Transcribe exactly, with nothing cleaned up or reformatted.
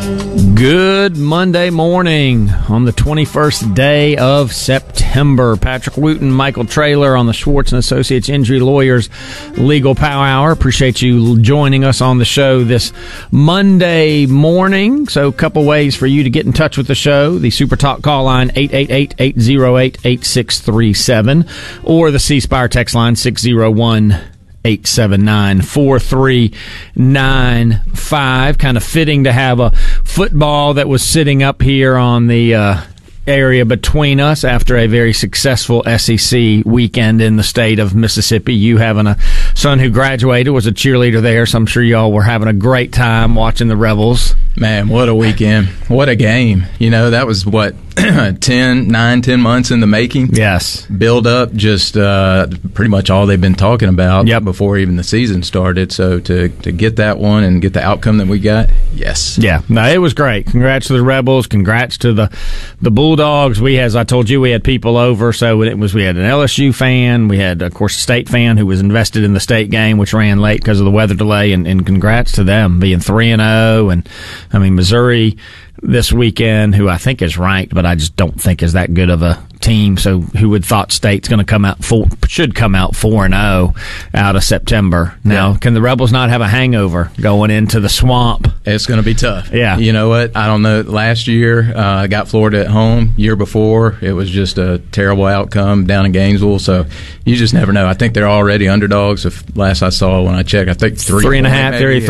Good Monday morning on the twenty-first day of September. Patrick Wooten, Michael Traylor on the Schwartz and Associates Injury Lawyers Legal Power Hour. Appreciate you joining us on the show this Monday morning. So a couple ways for you to get in touch with the show. The Super Talk call line, eight eight eight, eight oh eight, eight six three seven, or the C Spire text line, six oh one, eight seven nine, four three nine five. Kind of fitting to have a football that was sitting up here on the uh, area between us after a very successful S E C weekend in the state of Mississippi. You having a son who graduated, was a cheerleader there, so I'm sure y'all were having a great time watching the Rebels. Man, what a weekend. What a game. You know, that was, what, ten, nine, ten months in the making? Yes. Build up, just uh, pretty much all they've been talking about yep. before even the season started. So to, to get that one and get the outcome that we got, yes. Yeah, no, it was great. Congrats to the Rebels. Congrats to the the Bulldogs. We, as I told you, we had people over. So it was we had an L S U fan. We had, of course, a State fan who was invested in the State game, which ran late because of the weather delay. And, and congrats to them being three and oh. And I mean, Missouri this weekend, who I think is ranked, but I just don't think is that good of a team. So who would thought State's going to come out four, should come out four and zero out of September? Now, yeah. Can the Rebels not have a hangover going into the swamp? It's going to be tough. Yeah, you know what? I don't know. Last year, I uh, got Florida at home. Year before, it was just a terrible outcome down in Gainesville. So you just never know. I think they're already underdogs. If last I saw when I checked, I think three, three and a half. They're